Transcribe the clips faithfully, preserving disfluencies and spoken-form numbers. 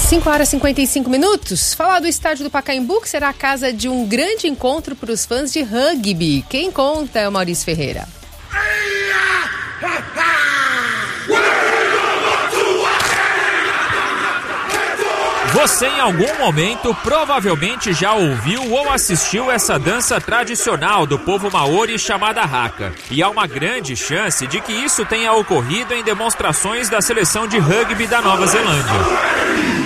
cinco horas e cinquenta e cinco minutos. Falar do estádio do Pacaembu, que será a casa de um grande encontro para os fãs de rugby. Quem conta é o Maurício Ferreira. Você em algum momento provavelmente já ouviu ou assistiu essa dança tradicional do povo maori chamada haka. E há uma grande chance de que isso tenha ocorrido em demonstrações da seleção de rugby da Nova Zelândia.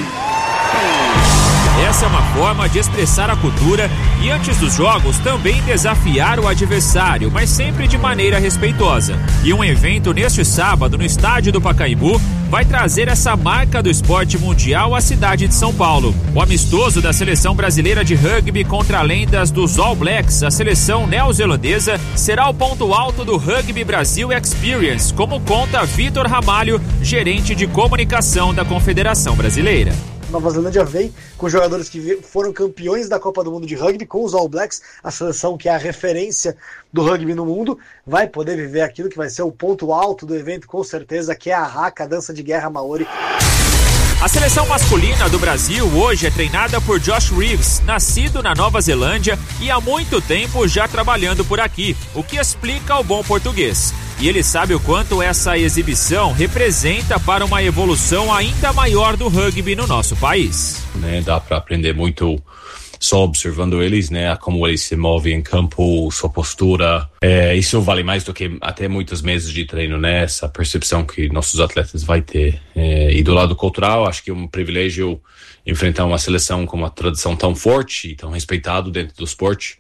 Essa é uma forma de expressar a cultura e antes dos jogos também desafiar o adversário, mas sempre de maneira respeitosa. E um evento neste sábado no estádio do Pacaembu vai trazer essa marca do esporte mundial à cidade de São Paulo. O amistoso da seleção brasileira de rugby contra lendas dos All Blacks, a seleção neozelandesa, será o ponto alto do Rugby Brasil Experience, como conta Vitor Ramalho, gerente de comunicação da Confederação Brasileira. Nova Zelândia vem com jogadores que foram campeões da Copa do Mundo de Rugby, com os All Blacks, a seleção que é a referência do rugby no mundo, vai poder viver aquilo que vai ser o ponto alto do evento, com certeza, que é a haka, a dança de guerra maori. A seleção masculina do Brasil hoje é treinada por Josh Reeves, nascido na Nova Zelândia e há muito tempo já trabalhando por aqui, o que explica o bom português. E ele sabe o quanto essa exibição representa para uma evolução ainda maior do rugby no nosso país. Né, dá para aprender muito só observando eles, né, como eles se movem em campo, sua postura. É, isso vale mais do que até muitos meses de treino, né, essa percepção que nossos atletas vai ter. É, e do lado cultural, acho que é um privilégio enfrentar uma seleção com uma tradição tão forte e tão respeitado dentro do esporte.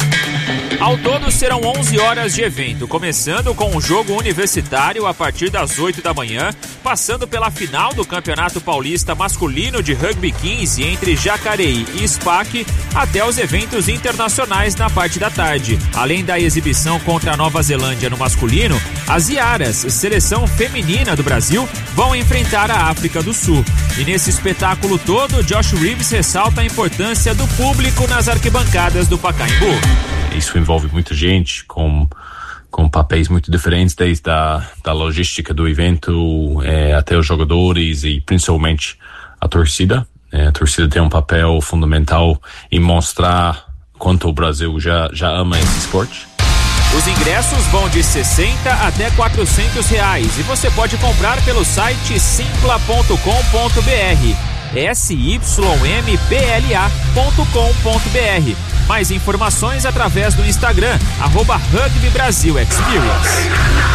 Ao todo serão onze horas de evento, começando com um jogo universitário a partir das oito da manhã, passando pela final do Campeonato Paulista Masculino de Rugby quinze entre Jacareí e S P A C, até os eventos internacionais na parte da tarde. Além da exibição contra a Nova Zelândia no masculino, as Iaras, seleção feminina do Brasil, vão enfrentar a África do Sul. E nesse espetáculo todo, Josh Reeves ressalta a importância do público nas arquibancadas do Pacaembu. Isso envolve muita gente com, com papéis muito diferentes, desde a da logística do evento é, até os jogadores e principalmente a torcida. É, a torcida tem um papel fundamental em mostrar quanto o Brasil já, já ama esse esporte. Os ingressos vão de sessenta até quatrocentos reais e você pode comprar pelo site simpla ponto com ponto br. S Y M P L A ponto com ponto br. Mais informações através do Instagram, arroba Rugby Brasil Experience.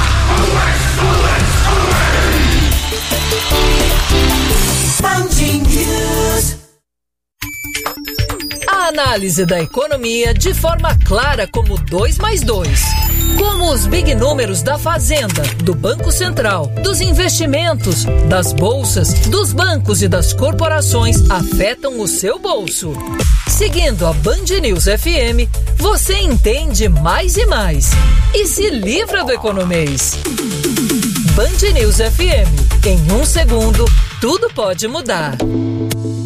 A análise da economia de forma clara como dois mais dois. Como os big números da Fazenda, do Banco Central, dos investimentos, das bolsas, dos bancos e das corporações afetam o seu bolso. Seguindo a Band News F M, você entende mais e mais. E se livra do economês. Band News F M. Em um segundo, tudo pode mudar.